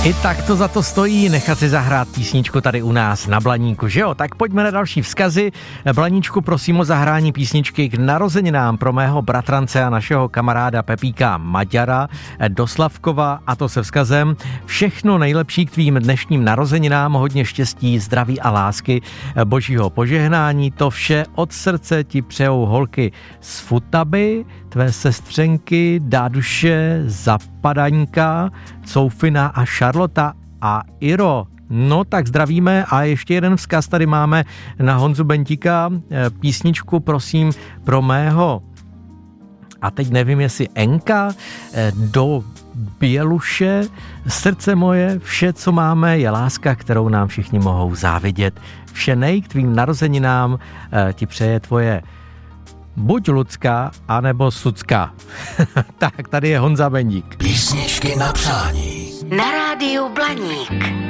I tak to za to stojí nechat si zahrát písničku tady u nás na Blaníku, že jo? Tak pojďme na další vzkazy. Blaníčku, prosím o zahrání písničky k narozeninám pro mého bratrance a našeho kamaráda Pepíka Maďara do Slavkova, a to se vzkazem: všechno nejlepší k tvým dnešním narozeninám, hodně štěstí, zdraví a lásky, božího požehnání, to vše od srdce ti přejou holky z Futaby, tvé sestřenky Dáduše, Zapadaňka, Coufina a Charlota a Iro. No tak zdravíme a ještě jeden vzkaz tady máme na Honzu Bentíka. Písničku prosím pro mého, a teď nevím, jestli Enka, do Běluše, srdce moje, vše, co máme, je láska, kterou nám všichni mohou závidět. Vše nej k tvým narozeninám ti přeje tvoje buď Lucka, anebo Sucka. Tak, tady je Honza Bendík. Písničky na přání. Na rádiu Blaník.